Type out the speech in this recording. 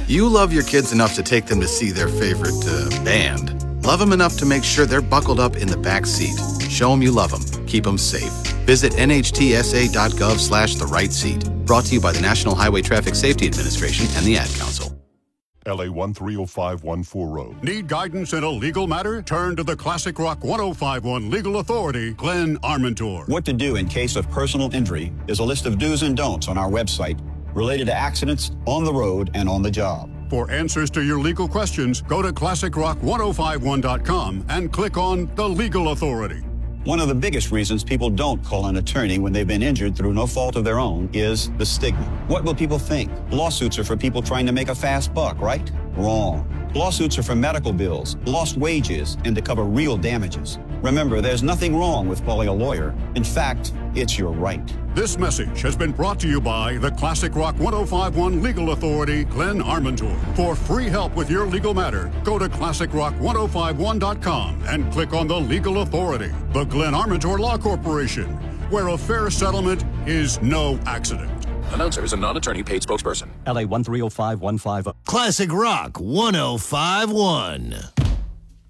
You love your kids enough to take them to see their favorite band. Love them enough to make sure they're buckled up in the back seat. Show them you love them. Keep them safe. Visit nhtsa.gov/the-right-seat. Brought to you by the National Highway Traffic Safety Administration and the Ad Council. LA 130514 Road. Need guidance in a legal matter? Turn to the Classic Rock 1051 Legal Authority, Glenn Armentor. What to do in case of personal injury is a list of do's and don'ts on our website related to accidents on the road and on the job. For answers to your legal questions, go to ClassicRock1051.com and click on the Legal Authority. One of the biggest reasons people don't call an attorney when they've been injured through no fault of their own is the stigma. What will people think? Lawsuits are for people trying to make a fast buck, right? Wrong. Lawsuits are for medical bills, lost wages, and to cover real damages. Remember, there's nothing wrong with calling a lawyer. In fact, it's your right. This message has been brought to you by the Classic Rock 1051 Legal Authority, Glenn Armentor. For free help with your legal matter, go to ClassicRock1051.com and click on the Legal Authority, the Glenn Armentor Law Corporation, where a fair settlement is no accident. Announcer is a non-attorney paid spokesperson. LA 130515. Classic Rock 1051.